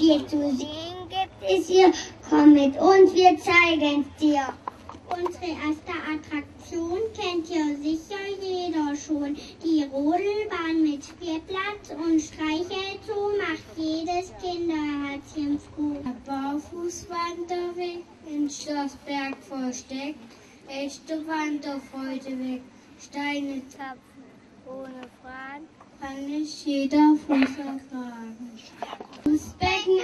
viel zu sehen gibt es hier. Komm mit uns, wir zeigen es dir. Unsere erste Attraktion kennt ja sicher jeder schon. Die Rodelbahn mit Spielplatz und Streichelzoo macht jedes Kinderherzchen froh. Der Barfußwanderweg in Schlossberg versteckt, echte Wanderfreude weg. Steine zapfen ohne Fragen, kann nicht jeder Fuß ertragen.